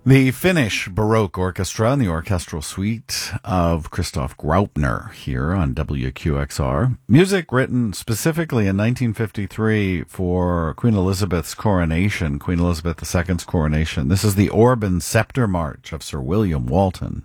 The Finnish Baroque Orchestra and the orchestral suite of Christoph Graupner here on WQXR. Music written specifically in 1953 for Queen Elizabeth's coronation, Queen Elizabeth II's coronation. This is the Orban Scepter March of Sir William Walton.